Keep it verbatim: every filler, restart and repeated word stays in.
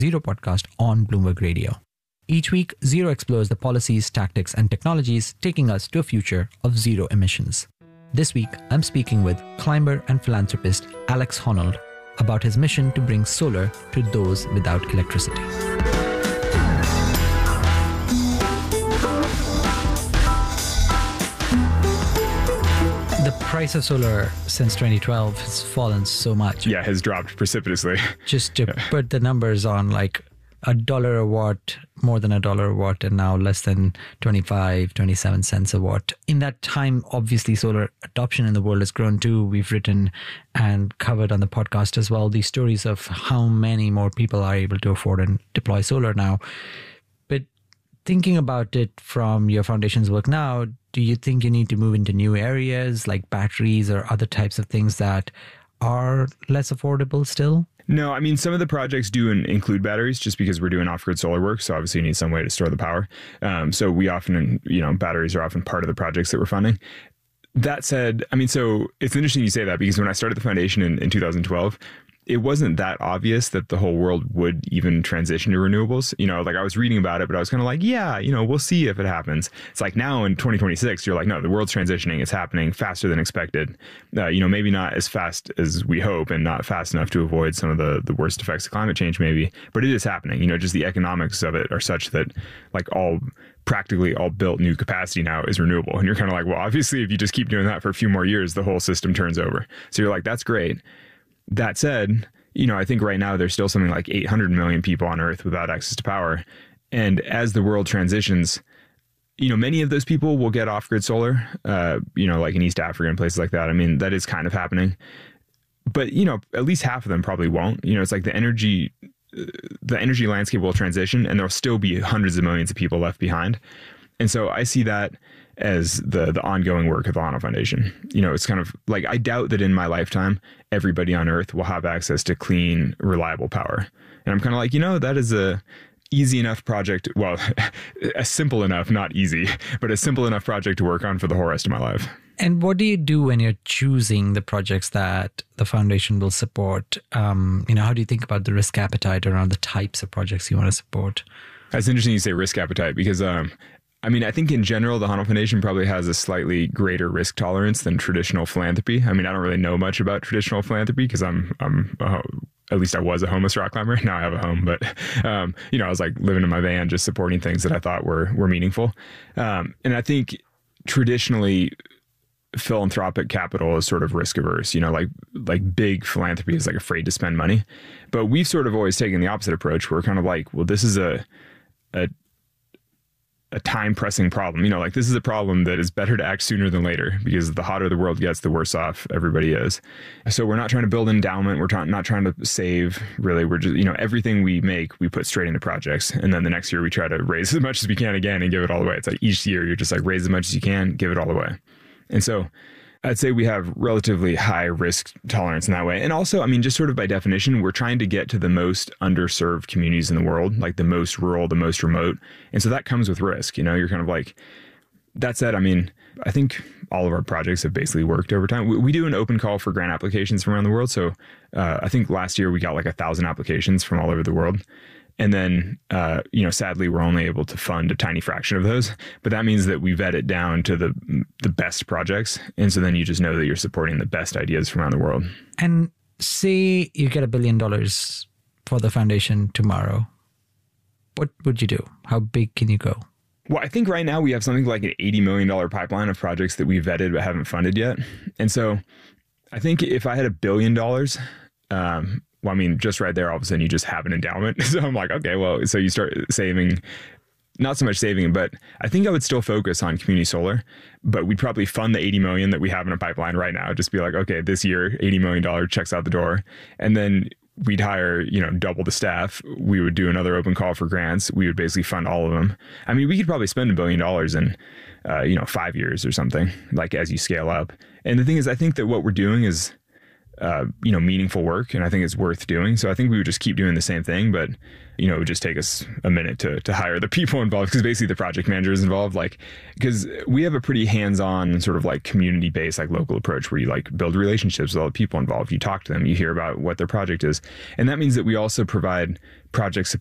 Zero podcast on Bloomberg Radio. Each week, Zero explores the policies, tactics, and technologies taking us to a future of zero emissions. This week, I'm speaking with climber and philanthropist Alex Honnold about his mission to bring solar to those without electricity. The price of solar since twenty twelve has fallen so much. Yeah, has dropped precipitously. Just to put the numbers on, like a dollar a watt, more than a dollar a watt, and now less than twenty-five, twenty-seven cents a watt. In that time, obviously, solar adoption in the world has grown too. We've written and covered on the podcast as well these stories of how many more people are able to afford and deploy solar now. But thinking about it from your foundation's work now, do you think you need to move into new areas like batteries or other types of things that are less affordable still? No, I mean, some of the projects do in, include batteries just because we're doing off-grid solar work. So obviously you need some way to store the power. Um, so we often, you know, batteries are often part of the projects that we're funding. That said, I mean, so it's interesting you say that because when I started the foundation in, in two thousand twelve, it wasn't that obvious that the whole world would even transition to renewables. You know, like I was reading about it, but I was kind of like, yeah, you know, we'll see if it happens. It's like now in twenty twenty-six, you're like, no, the world's transitioning. It's happening faster than expected. Uh, you know, maybe not as fast as we hope and not fast enough to avoid some of the, the worst effects of climate change, maybe, but it is happening. You know, just the economics of it are such that like all practically all built new capacity now is renewable. And you're kind of like, well, obviously, if you just keep doing that for a few more years, the whole system turns over. So you're like, that's great. That said, you know, I think right now there's still something like eight hundred million people on Earth without access to power. And as the world transitions, you know, many of those people will get off-grid solar, uh, you know, like in East Africa and places like that. I mean, that is kind of happening. But, you know, at least half of them probably won't. You know, it's like the energy, the energy landscape will transition and there'll still be hundreds of millions of people left behind. And so I see that as the the ongoing work of the Honnold Foundation. You know, it's kind of like, I doubt that in my lifetime, everybody on Earth will have access to clean, reliable power. And I'm kind of like, you know, that is a easy enough project. Well, a simple enough, not easy, but a simple enough project to work on for the whole rest of my life. And what do you do when you're choosing the projects that the foundation will support? Um, you know, how do you think about the risk appetite around the types of projects you want to support? That's interesting you say risk appetite because, um, I mean, I think in general, the Honnold Foundation probably has a slightly greater risk tolerance than traditional philanthropy. I mean, I don't really know much about traditional philanthropy because I'm, I'm, uh, at least I was a homeless rock climber. Now I have a home, but, um, you know, I was like living in my van, just supporting things that I thought were, were meaningful. Um, and I think traditionally philanthropic capital is sort of risk averse, you know, like, like big philanthropy is like afraid to spend money, but we've sort of always taken the opposite approach. We're kind of like, well, this is a, a, a time pressing problem. You know, like this is a problem that is better to act sooner than later because the hotter the world gets, the worse off everybody is. So we're not trying to build endowment. We're trying, not trying to save really. We're just, you know, everything we make, we put straight into projects. And then the next year we try to raise as much as we can again and give it all away. It's like each year you're just like raise as much as you can, give it all away. And so I'd say we have relatively high risk tolerance in that way. And also, I mean, just sort of by definition, we're trying to get to the most underserved communities in the world, like the most rural, the most remote. And so that comes with risk. You know, you're kind of like, that said, I mean, I think all of our projects have basically worked over time. We, we do an open call for grant applications from around the world. So uh, I think last year we got like a thousand applications from all over the world. And then, uh, you know, sadly, we're only able to fund a tiny fraction of those. But that means that we vet it down to the the best projects. And so then you just know that you're supporting the best ideas from around the world. And say you get a billion dollars for the foundation tomorrow. What would you do? How big can you go? Well, I think right now we have something like an eighty million dollars pipeline of projects that we vetted but haven't funded yet. And so I think if I had a billion dollars, um, well, I mean, just right there, all of a sudden you just have an endowment. So I'm like, okay, well, so you start saving, not so much saving, but I think I would still focus on community solar, but we'd probably fund the eighty million that we have in a pipeline right now. Just be like, okay, this year, eighty million dollars checks out the door. And then we'd hire, you know, double the staff. We would do another open call for grants. We would basically fund all of them. I mean, we could probably spend a billion dollars in, uh, you know, five years or something, like as you scale up. And the thing is, I think that what we're doing is, uh, you know, meaningful work. And I think it's worth doing. So I think we would just keep doing the same thing, but you know, it would just take us a minute to to hire the people involved, because basically the project manager is involved. Like, because we have a pretty hands-on sort of like community-based, like local approach where you like build relationships with all the people involved. You talk to them, you hear about what their project is. And that means that we also provide project support